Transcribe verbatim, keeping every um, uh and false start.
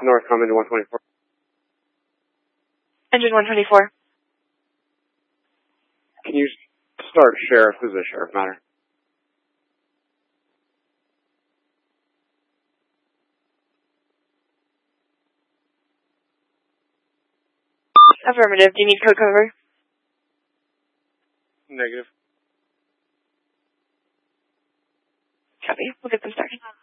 Northcom, engine one twenty-four. Engine one twenty-four. Can you start sheriff? This is a sheriff matter. Affirmative. Do you need code cover? Negative. Copy. We'll get them started.